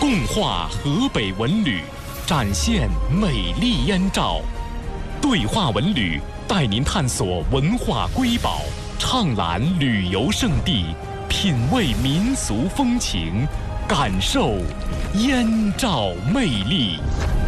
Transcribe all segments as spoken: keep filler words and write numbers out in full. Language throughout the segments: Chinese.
共话河北文旅，展现美丽燕赵。对话文旅带您探索文化瑰宝，畅览旅游胜地，品味民俗风情，感受燕赵魅力。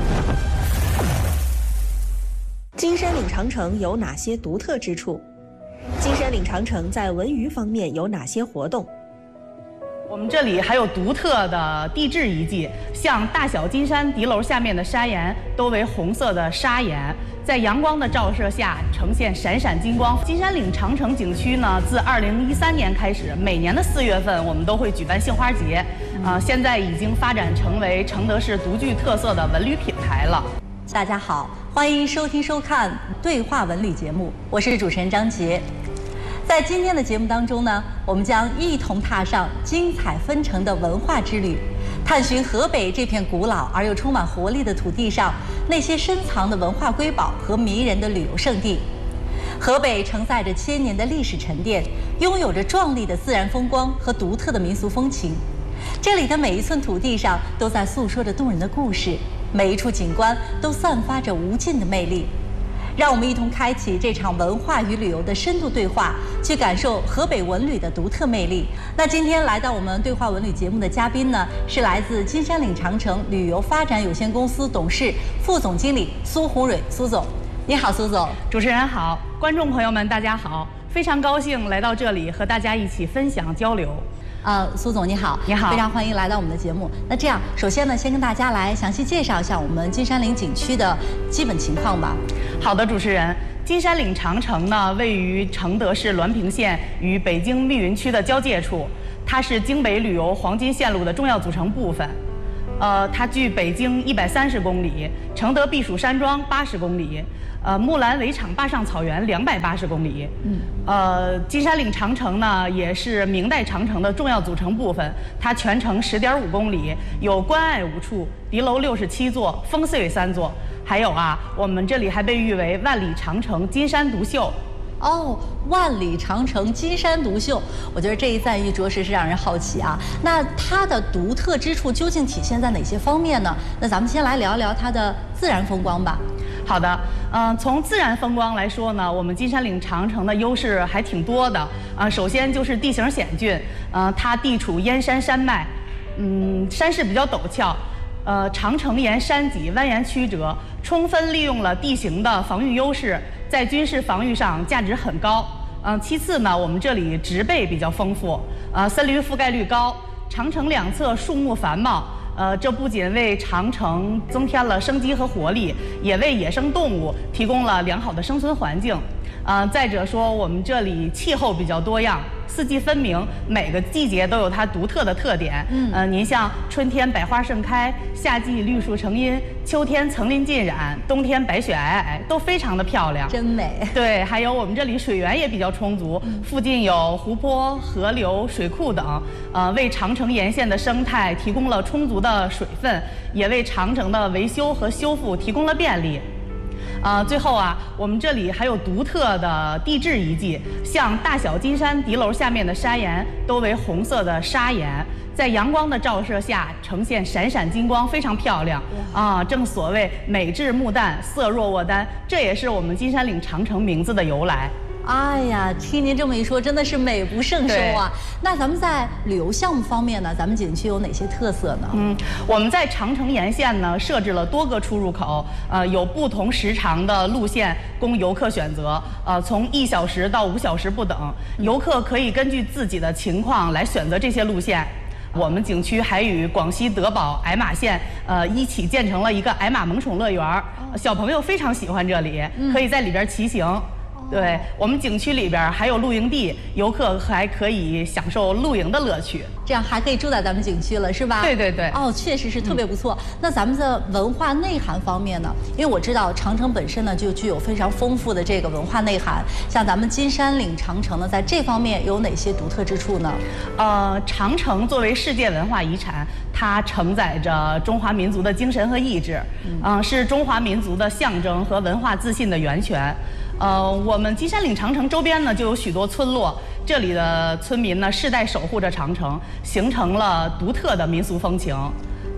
金山岭长城有哪些独特之处？金山岭长城在文娱方面有哪些活动？ 我们这里还有独特的地质遗迹，像大小金山敌楼下面的砂岩都为红色的砂岩，在阳光的照射下呈现闪闪金光。金山岭长城景区呢，自二零一三年开始，每年的四月份我们都会举办杏花节，啊、呃，现在已经发展成为承德市独具特色的文旅品牌了。 大家好，欢迎收听收看对话文旅节目，我是主持人张杰。在今天的节目当中呢，我们将一同踏上精彩纷呈的文化之旅，探寻河北这片古老而又充满活力的土地上那些深藏的文化瑰宝和迷人的旅游胜地。河北承载着千年的历史沉淀，拥有着壮丽的自然风光和独特的民俗风情。这里的每一寸土地上都在诉说着动人的故事，每一处景观都散发着无尽的魅力。让我们一同开启这场文化与旅游的深度对话，去感受河北文旅的独特魅力。那今天来到我们对话文旅节目的嘉宾呢，是来自金山岭长城旅游发展有限公司董事、副总经理苏红蕊，苏总。你好，苏总。 主持人好，观众朋友们大家好，非常高兴来到这里和大家一起分享交流。 呃，苏总你好， 你好， 非常欢迎来到我们的节目。那这样，首先呢，先跟大家来详细介绍一下我们金山岭景区的基本情况吧。 好的，主持人，金山岭长城呢，位于承德市滦平县与北京密云区的交界处，它是京北旅游黄金线路的重要组成部分。呃，它距北京一百三十公里，承德避暑山庄八十公里。呃，木兰围场坝上草原两百八十公里。嗯，呃，金山岭长城呢，也是明代长城的重要组成部分。它全程十点五公里，有关隘五处，敌楼六十七座，烽燧三座。还有啊，我们这里还被誉为万里长城金山独秀。 哦，万里长城金山独秀，我觉得这一赞誉着实是让人好奇啊。那它的独特之处究竟体现在哪些方面呢？那咱们先来聊一聊它的自然风光吧。 好的，嗯、呃，从自然风光来说呢，我们金山岭长城的优势还挺多的。啊、呃，首先就是地形险峻，呃，它地处燕山山脉，嗯，山势比较陡峭。呃，长城沿山脊蜿蜒曲折，充分利用了地形的防御优势，在军事防御上价值很高。嗯、呃，其次呢，我们这里植被比较丰富，呃，森林覆盖率高，长城两侧树木繁茂。呃，这不仅为长城增添了生机和活力，也为野生动物提供了良好的生存环境。呃，再者说，我们这里气候比较多样，四季分明，每个季节都有它独特的特点。嗯，呃，您像春天百花盛开，夏季绿树成荫，秋天层林尽染，冬天白雪皑皑，都非常的漂亮， 真美。 对，还有我们这里水源也比较充足，嗯、附近有湖泊、河流、水库等，呃，为长城沿线的生态提供了充足的水分，也为长城的维修和修复提供了便利。呃，最后啊，我们这里还有独特的地质遗迹，像大小金山敌楼下面的砂岩都为红色的砂岩，在阳光的照射下呈现闪闪金光，非常漂亮啊！正所谓美至目淡，色若卧丹，这也是我们金山岭长城名字的由来。 哎呀，听您这么一说，真的是美不胜收啊！那咱们在旅游项目方面呢，咱们景区有哪些特色呢？ 嗯，我们在长城沿线呢设置了多个出入口，呃，有不同时长的路线供游客选择，呃，从一小时到五小时不等，游客可以根据自己的情况来选择这些路线。我们景区还与广西德保矮马县呃一起建成了一个矮马萌宠乐园，小朋友非常喜欢这里，可以在里边骑行。对，我们景区里边还有露营地，游客还可以享受露营的乐趣。 这样还可以住在咱们景区了，是吧？ 对对对。 哦，确实是特别不错。嗯、那咱们的文化内涵方面呢？因为我知道长城本身呢就具有非常丰富的这个文化内涵，像咱们金山岭长城呢，在这方面有哪些独特之处呢？ 呃，长城作为世界文化遗产，它承载着中华民族的精神和意志，嗯、呃，是中华民族的象征和文化自信的源泉。呃，我们金山岭长城周边呢就有许多村落，这里的村民呢世代守护着长城，形成了独特的民俗风情。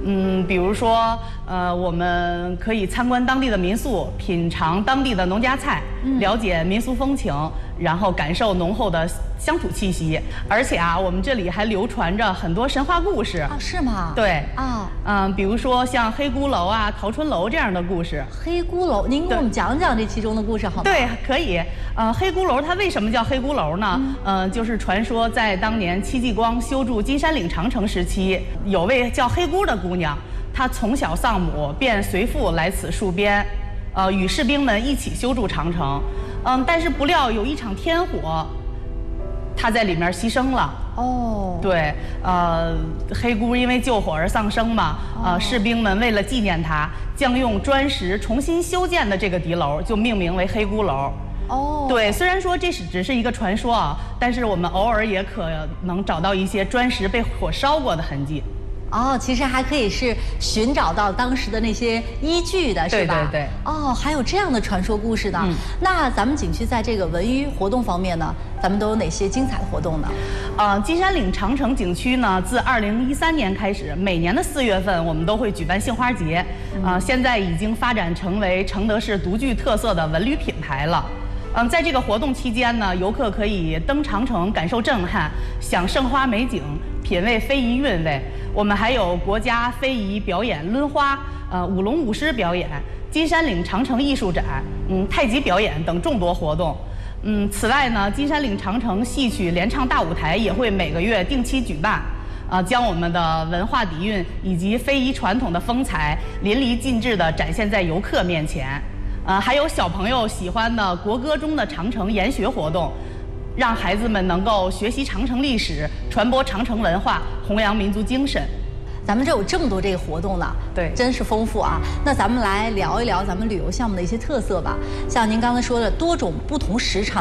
嗯，比如说，呃，我们可以参观当地的民宿，品尝当地的农家菜，嗯、了解民俗风情，然后感受浓厚的乡土气息。而且啊，我们这里还流传着很多神话故事。 啊，是吗？ 对。 啊， 嗯，比如说像黑姑楼啊、陶春楼这样的故事。 黑姑楼，您给我们讲讲这其中的故事好吗？ 对，可以。呃，黑姑楼它为什么叫黑姑楼呢？嗯、呃，就是传说在当年戚继光修筑金山岭长城时期，有位叫黑姑的姑娘，她从小丧母，便随父来此戍边，呃，与士兵们一起修筑长城。嗯，但是不料有一场天火，她在里面牺牲了。哦，对，呃，黑姑因为救火而丧生嘛，呃，士兵们为了纪念她，将用砖石重新修建的这个敌楼就命名为黑姑楼。哦，对，虽然说这是只是一个传说啊，但是我们偶尔也可能找到一些砖石被火烧过的痕迹。 哦，其实还可以是寻找到当时的那些依据的，是吧？ 对对对。 哦，还有这样的传说故事呢。嗯、那咱们景区在这个文娱活动方面呢，咱们都有哪些精彩的活动呢？ 呃，金山岭长城景区呢，自二零一三年开始，每年的四月份我们都会举办杏花节，啊、呃，现在已经发展成为承德市独具特色的文旅品牌了。嗯，在这个活动期间呢，游客可以登长城感受震撼，享盛花美景，品味非遗韵味。我们还有国家非遗表演抡花、呃舞龙舞狮表演、金山岭长城艺术展、嗯太极表演等众多活动。嗯，此外呢，金山岭长城戏曲联唱大舞台也会每个月定期举办，啊、呃，将我们的文化底蕴以及非遗传统的风采淋漓尽致地展现在游客面前。呃，还有小朋友喜欢的国歌中的长城研学活动，让孩子们能够学习长城历史，传播长城文化，弘扬民族精神。 咱们这有这么多这个活动呢， 对， 真是丰富啊。那咱们来聊一聊咱们旅游项目的一些特色吧。像您刚才说的多种不同时长